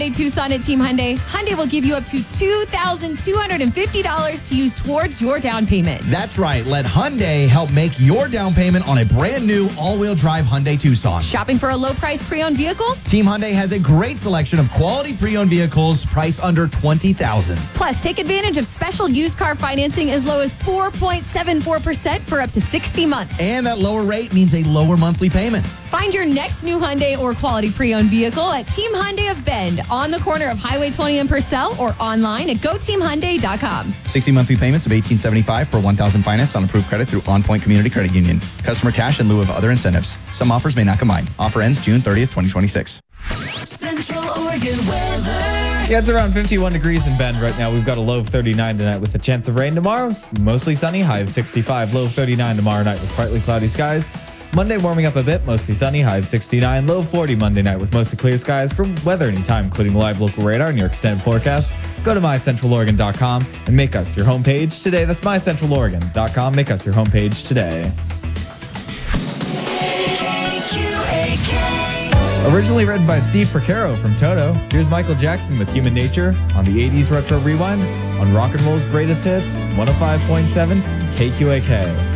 Hyundai Tucson at Team Hyundai, Hyundai will give you up to $2,250 to use towards your down payment. That's right. Let Hyundai help make your down payment on a brand new all-wheel drive Hyundai Tucson. Shopping for a low-price pre-owned vehicle? Team Hyundai has a great selection of quality pre-owned vehicles priced under $20,000. Plus, take advantage of special used car financing as low as 4.74% for up to 60 months. And that lower rate means a lower monthly payment. Find your next new Hyundai or quality pre-owned vehicle at Team Hyundai of Bend on the corner of Highway 20 in Purcell or online at GoTeamHyundai.com. 60 monthly payments of $1,875 per $1,000 finance on approved credit through On Point Community Credit Union. Customer cash in lieu of other incentives. Some offers may not combine. Offer ends June 30th, 2026. Central Oregon weather. Yeah, it's around 51 degrees in Bend right now. We've got a low of 39 tonight with a chance of rain tomorrow. Mostly sunny, high of 65. Low of 39 tomorrow night with partly cloudy skies. Monday warming up a bit, mostly sunny, high of 69. Low of 40 Monday night with mostly clear skies. For weather anytime, including live local radar and your extended forecast, go to mycentraloregon.com and make us your homepage today. That's mycentraloregon.com. Make us your homepage today. Originally written by Steve Porcaro from Toto, here's Michael Jackson with Human Nature on the 80s Retro Rewind on Rock and Roll's Greatest Hits, 105.7 KQAK.